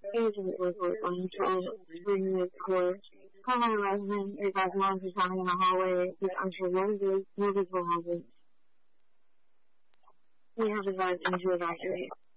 agent was going to bring this court. Call my resident is as long as he's in the hallway with unsure movies will happen. We have advised him to evacuate.